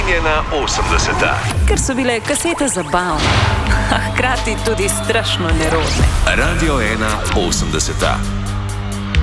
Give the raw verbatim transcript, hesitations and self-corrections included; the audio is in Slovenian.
prekinjena osemdeseta. Ker so bile kasete zabavne, a hkrati tudi strašno nerodne. Radio ena osemdeseta.